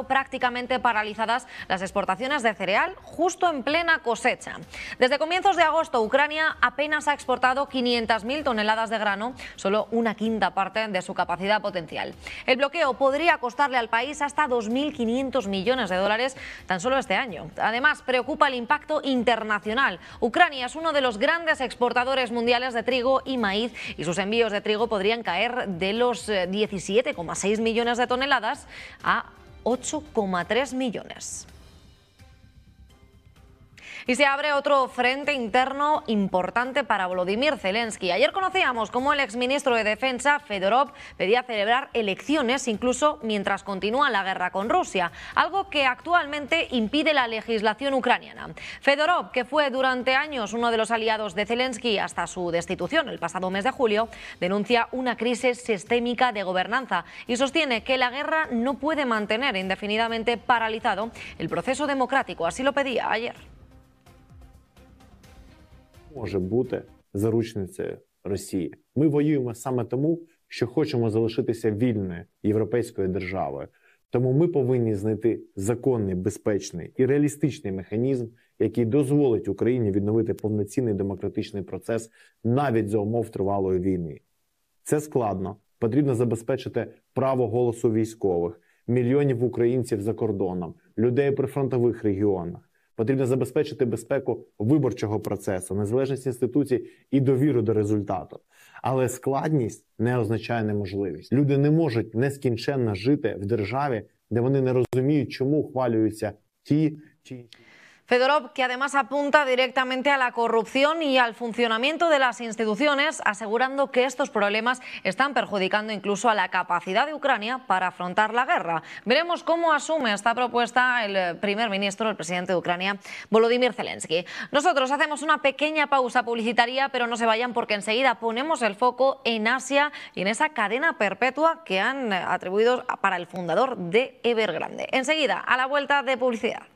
dejado prácticamente paralizadas las exportaciones de cereal justo en plena cosecha. Desde comienzos de agosto, Ucrania apenas ha exportado 500.000 toneladas de grano, solo una quinta parte de su capacidad potencial. El bloqueo podría costarle al país hasta 2.500 millones de dólares tan solo este año. Además, preocupa el impacto internacional. Ucrania es uno de los grandes exportadores mundiales de trigo y maíz y sus envíos de trigo podrían caer de los 17,6 millones de toneladas a 8,3 millones. Y se abre otro frente interno importante para Volodymyr Zelensky. Ayer conocíamos cómo el exministro de Defensa, Fedorov, pedía celebrar elecciones incluso mientras continúa la guerra con Rusia, algo que actualmente impide la legislación ucraniana. Fedorov, que fue durante años uno de los aliados de Zelensky hasta su destitución el pasado mes de julio, denuncia una crisis sistémica de gobernanza y sostiene que la guerra no puede mantener indefinidamente paralizado el proceso democrático. Así lo pedía ayer. Може бути заручницею Росії. Ми воюємо саме тому, що хочемо залишитися вільною європейською державою. Тому ми повинні знайти законний, безпечний і реалістичний механізм, який дозволить Україні відновити повноцінний демократичний процес навіть за умов тривалої війни. Це складно. Потрібно забезпечити право голосу військових, мільйонів українців за кордоном, людей при фронтових регіонах. Потрібно забезпечити безпеку виборчого процесу, незалежність інституцій і довіру до результату. Але складність не означає неможливість. Люди не можуть нескінченно жити в державі, де вони не розуміють, чому ухвалюються ті чи інші. Fedorov, que además apunta directamente a la corrupción y al funcionamiento de las instituciones, asegurando que estos problemas están perjudicando incluso a la capacidad de Ucrania para afrontar la guerra. Veremos cómo asume esta propuesta el primer ministro, el presidente de Ucrania, Volodymyr Zelensky. Nosotros hacemos una pequeña pausa publicitaria, pero no se vayan porque enseguida ponemos el foco en Asia y en esa cadena perpetua que han atribuido para el fundador de Evergrande. Enseguida, a la vuelta de publicidad.